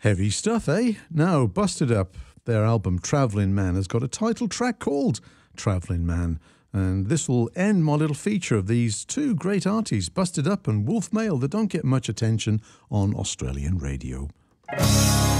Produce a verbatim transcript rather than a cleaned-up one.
Heavy stuff, eh? Now, Busted Up, their album Travelling Man, has got a title track called Travelling Man. And this will end my little feature of these two great artists, Busted Up and Wolf Mail, that don't get much attention on Australian radio.